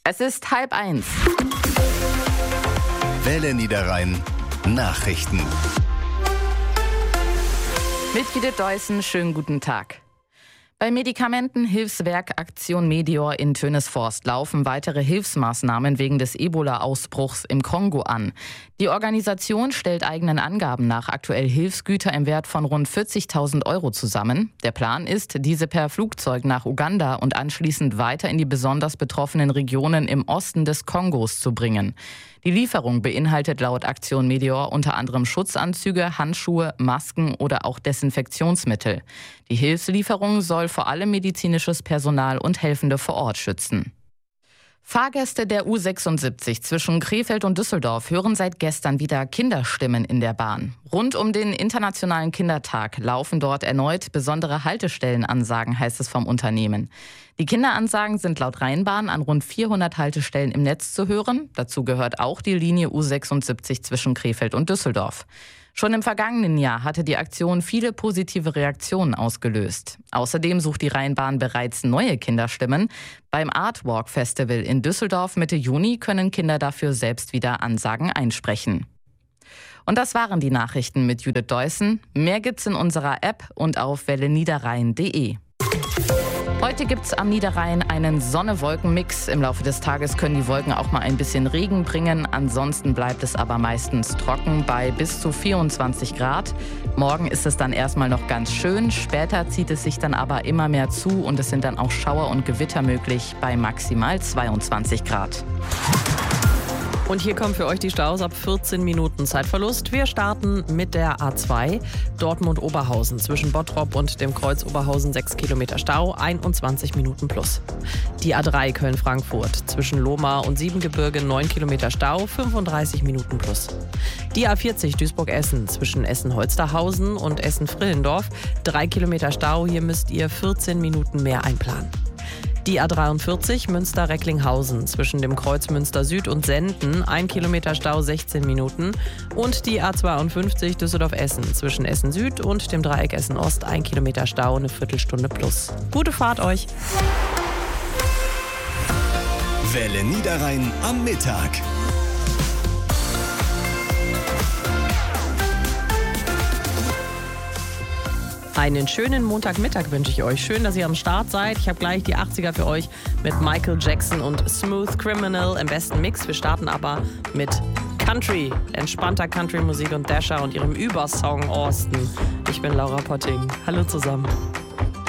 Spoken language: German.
Es ist 12:30. Welle Niederrhein Nachrichten. Mit Judith Deussen, schönen guten Tag. Bei Medikamentenhilfswerk Aktion Meteor in Tönesforst laufen weitere Hilfsmaßnahmen wegen des Ebola-Ausbruchs im Kongo an. Die Organisation stellt eigenen Angaben nach aktuell Hilfsgüter im Wert von rund 40.000 € zusammen. Der Plan ist, diese per Flugzeug nach Uganda und anschließend weiter in die besonders betroffenen Regionen im Osten des Kongos zu bringen. Die Lieferung beinhaltet laut Aktion Meteor unter anderem Schutzanzüge, Handschuhe, Masken oder auch Desinfektionsmittel. Die Hilfslieferung soll vor allem medizinisches Personal und Helfende vor Ort schützen. Fahrgäste der U76 zwischen Krefeld und Düsseldorf hören seit gestern wieder Kinderstimmen in der Bahn. Rund um den Internationalen Kindertag laufen dort erneut besondere Haltestellenansagen, heißt es vom Unternehmen. Die Kinderansagen sind laut Rheinbahn an rund 400 Haltestellen im Netz zu hören. Dazu gehört auch die Linie U76 zwischen Krefeld und Düsseldorf. Schon im vergangenen Jahr hatte die Aktion viele positive Reaktionen ausgelöst. Außerdem sucht die Rheinbahn bereits neue Kinderstimmen. Beim Artwalk Festival in Düsseldorf Mitte Juni können Kinder dafür selbst wieder Ansagen einsprechen. Und das waren die Nachrichten mit Judith Deussen. Mehr gibt's in unserer App und auf welleniederrhein.de. Heute gibt's am Niederrhein einen Sonne-Wolken-Mix. Im Laufe des Tages können die Wolken auch mal ein bisschen Regen bringen. Ansonsten bleibt es aber meistens trocken bei bis zu 24 Grad. Morgen ist es dann erstmal noch ganz schön. Später zieht es sich dann aber immer mehr zu und es sind dann auch Schauer und Gewitter möglich bei maximal 22 Grad. Und hier kommen für euch die Staus ab 14 Minuten Zeitverlust. Wir starten mit der A2 Dortmund-Oberhausen. Zwischen Bottrop und dem Kreuz Oberhausen 6 Kilometer Stau, 21 Minuten plus. Die A3 Köln-Frankfurt. Zwischen Lohmar und Siebengebirge 9 Kilometer Stau, 35 Minuten plus. Die A40 Duisburg-Essen. Zwischen Essen-Holsterhausen und Essen-Frillendorf 3 Kilometer Stau. Hier müsst ihr 14 Minuten mehr einplanen. Die A43 Münster-Recklinghausen zwischen dem Kreuz Münster Süd und Senden 1 Kilometer Stau 16 Minuten und die A52 Düsseldorf-Essen zwischen Essen Süd und dem Dreieck Essen Ost 1 Kilometer Stau, eine Viertelstunde plus. Gute Fahrt euch! Welle Niederrhein am Mittag. Einen schönen Montagmittag wünsche ich euch. Schön, dass ihr am Start seid. Ich habe gleich die 80er für euch mit Michael Jackson und Smooth Criminal im besten Mix. Wir starten aber mit Country, entspannter Country-Musik und Dasher und ihrem Übersong Austin. Ich bin Laura Potting. Hallo zusammen.